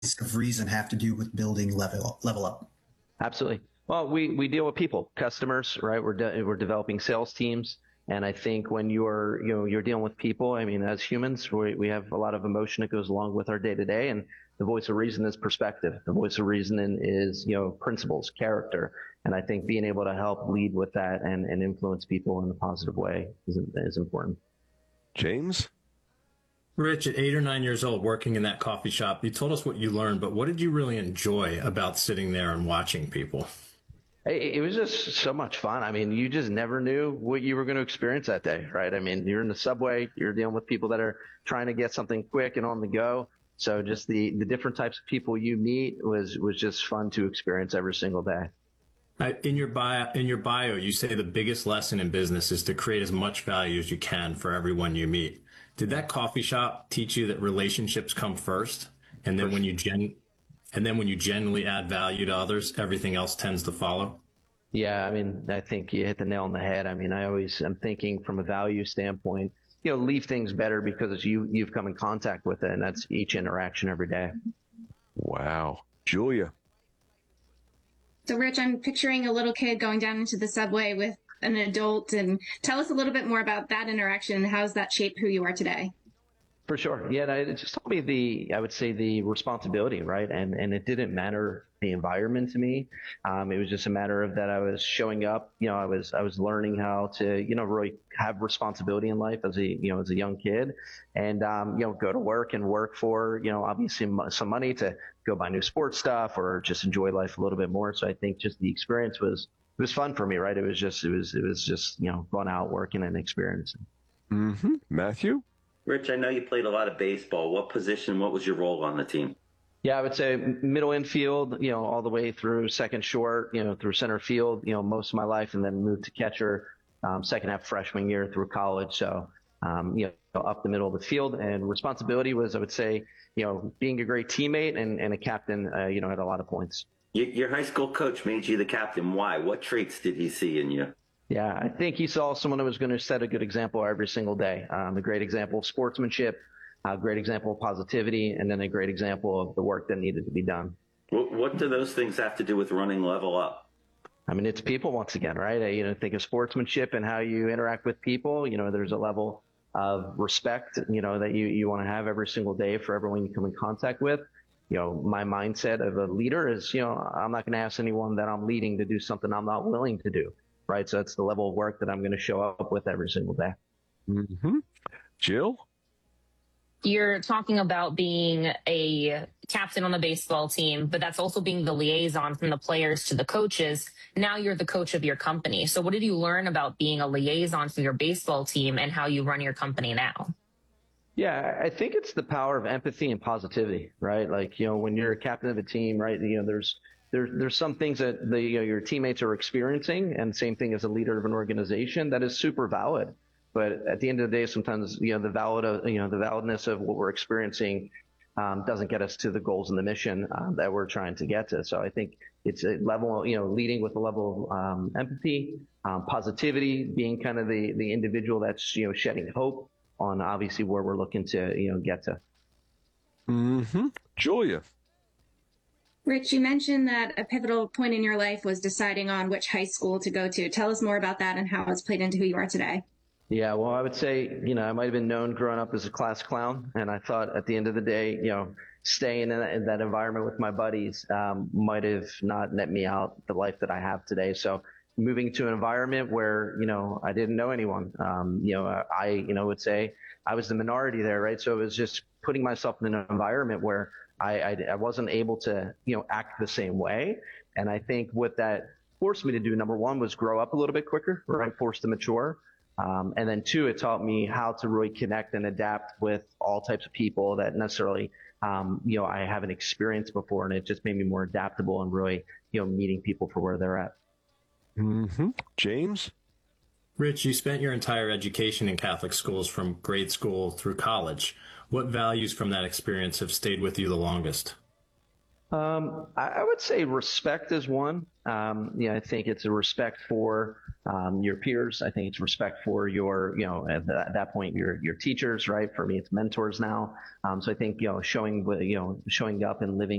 of reason have to do with building level up? Absolutely. Well, we deal with people, customers, right? We're developing sales teams. And I think when you're dealing with people, I mean, as humans, we have a lot of emotion that goes along with our day to day. And the voice of reason is perspective. The voice of reason is, principles, character. And I think being able to help lead with that and influence people in a positive way is important. James? Rich, at 8 or 9 years old, working in that coffee shop, you told us what you learned, but what did you really enjoy about sitting there and watching people? It was just so much fun. I mean, you just never knew what you were going to experience that day, right? I mean, you're in the subway, you're dealing with people that are trying to get something quick and on the go. So just the different types of people you meet was just fun to experience every single day. In your bio, you say the biggest lesson in business is to create as much value as you can for everyone you meet. Did that coffee shop teach you that relationships come first, and then when you genuinely add value to others, everything else tends to follow? Yeah, I mean, I think you hit the nail on the head. I mean, I'm thinking from a value standpoint, leave things better because you've come in contact with it, and that's each interaction every day. Wow. Julia. So, Rich, I'm picturing a little kid going down into the subway with an adult, and tell us a little bit more about that interaction. How does that shape who you are today? For sure. Yeah, it just taught me I would say the responsibility, right? And it didn't matter the environment to me. It was just a matter of that I was showing up, I was learning how to, really have responsibility in life as a young kid and, go to work and work for, obviously some money to go buy new sports stuff or just enjoy life a little bit more. So I think just the experience was fun for me, right? It was just, going out, working and experiencing. Mm-hmm. Matthew? Rich, I know you played a lot of baseball. What position, what was your role on the team? Yeah, I would say middle infield, all the way through second short, through center field, most of my life, and then moved to catcher second half freshman year through college. So, up the middle of the field, and responsibility was, I would say, being a great teammate and a captain, at a lot of points. Your high school coach made you the captain. Why? What traits did he see in you? Yeah, I think he saw someone who was going to set a good example every single day. A great example of sportsmanship, a great example of positivity, and then a great example of the work that needed to be done. What do those things have to do with running level up? I mean, it's people once again, right? Think of sportsmanship and how you interact with people. There's a level of respect, that you want to have every single day for everyone you come in contact with. My mindset of a leader is, I'm not going to ask anyone that I'm leading to do something I'm not willing to do. Right. So that's the level of work that I'm going to show up with every single day. Mm-hmm. Jill? You're talking about being a captain on the baseball team, but that's also being the liaison from the players to the coaches. Now you're the coach of your company. So what did you learn about being a liaison for your baseball team and how you run your company now? Yeah, I think it's the power of empathy and positivity, right? Like, when you're a captain of a team, right, there's some things that your teammates are experiencing, and same thing as a leader of an organization, that is super valid. But at the end of the day, sometimes the validness of what we're experiencing doesn't get us to the goals and the mission that we're trying to get to. So I think it's a level, leading with a level of empathy, positivity, being kind of the individual that's shedding hope on obviously where we're looking to get to. Mm-hmm. Julia. Rich, you mentioned that a pivotal point in your life was deciding on which high school to go to. Tell us more about that and how it's played into who you are today. Yeah, well, I would say, I might have been known growing up as a class clown. And I thought at the end of the day, staying in that environment with my buddies might have not net me out the life that I have today. So moving to an environment where, I didn't know anyone, I would say I was the minority there, right? So it was just putting myself in an environment where I wasn't able to, act the same way. And I think what that forced me to do, number one, was grow up a little bit quicker, right? Forced to mature. And then two, it taught me how to really connect and adapt with all types of people that necessarily, I haven't experienced before. And it just made me more adaptable and really, meeting people for where they're at. Mm-hmm. James? Rich, you spent your entire education in Catholic schools from grade school through college. What values from that experience have stayed with you the longest? I would say respect is one. I think it's a respect for your peers. I think it's respect for your, at that point, your teachers, right? For me, it's mentors now. So I think, showing up and living